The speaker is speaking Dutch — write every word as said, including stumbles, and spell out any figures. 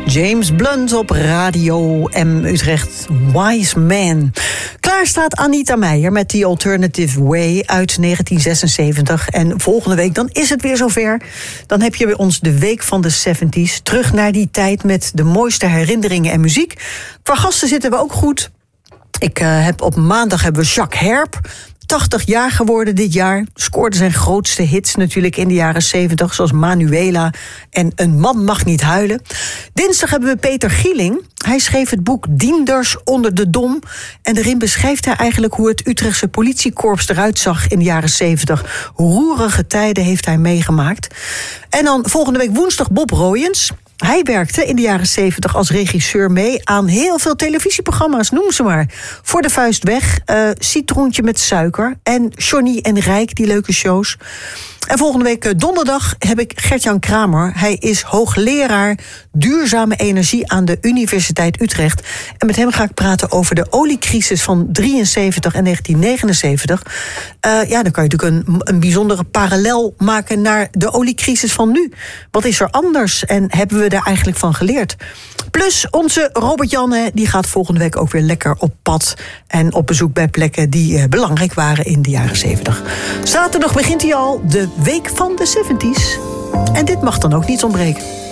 James Blunt op Radio M Utrecht, Wise Man. Klaar staat Anita Meijer met The Alternative Way uit negentien zesenzeventig. En volgende week dan is het weer zover. Dan heb je bij ons de Week van de zeventies. Terug naar die tijd met de mooiste herinneringen en muziek. Qua gasten zitten we ook goed. Ik uh, heb op maandag hebben we Jacques Herp. tachtig jaar geworden dit jaar. Scoorde zijn grootste hits natuurlijk in de jaren zeventig, zoals Manuela en Een man mag niet huilen. Dinsdag hebben we Peter Gieling. Hij schreef het boek Dienders onder de Dom. En daarin beschrijft hij eigenlijk hoe het Utrechtse politiekorps eruit zag in de jaren zeventig. Roerige tijden heeft hij meegemaakt. En dan volgende week woensdag Bob Royens. Hij werkte in de jaren zeventig als regisseur mee aan heel veel televisieprogramma's, noem ze maar. Voor de vuist weg, uh, Citroentje met suiker en Johnny en Rijk, die leuke shows. En volgende week donderdag heb ik Gert-Jan Kramer. Hij is hoogleraar duurzame energie aan de Universiteit Utrecht. En met hem ga ik praten over de oliecrisis van drieënzeventig en negentien negenenzeventig. Uh, ja, dan kan je natuurlijk een, een bijzondere parallel maken naar de oliecrisis van nu. Wat is er anders en hebben we daar eigenlijk van geleerd? Plus onze Robert Janne, die gaat volgende week ook weer lekker op pad en op bezoek bij plekken die uh, belangrijk waren in de jaren zeventig. Zaterdag begint hij al, de Week van de zeventies. En dit mag dan ook niet ontbreken.